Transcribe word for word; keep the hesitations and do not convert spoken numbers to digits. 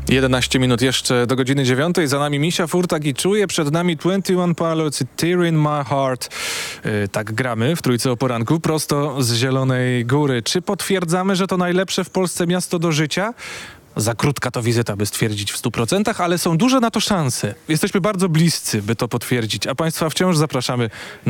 jedenaście minut jeszcze do godziny dziewiątej. Za nami Misia Furtak i Czuje. Przed nami dwadzieścia jeden Pilots i Tear in My Heart. Yy, tak gramy w Trójce o poranku, prosto z Zielonej Góry. Czy potwierdzamy, że to najlepsze w Polsce miasto do życia? Za krótka to wizyta, by stwierdzić w stu procentach, ale są duże na to szanse. Jesteśmy bardzo bliscy, by to potwierdzić, a Państwa wciąż zapraszamy na